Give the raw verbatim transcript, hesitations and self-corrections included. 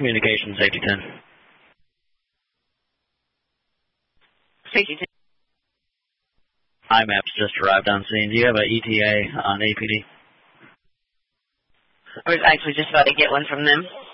Communication, Safety ten. Safety ten. I MAPS just arrived on scene. Do you have an E T A on A P D? I was actually just about to get one from them.